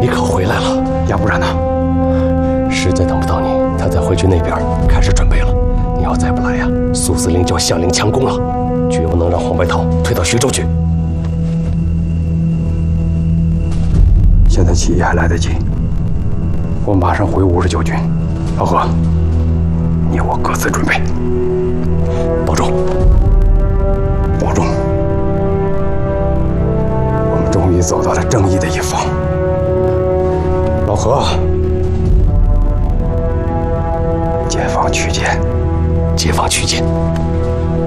你可回来了， 要不然呢？ 实在等不到你，他再回去那边开始准备了。你要再不来呀，苏司令就要下令强攻了，绝不能让黄白桃退到徐州去。 现在起义还来得及，我马上回59军。老何，你我各自准备， 保重， 保重。我们终于走到了正义的一方。老何，解放区间， 解放区间。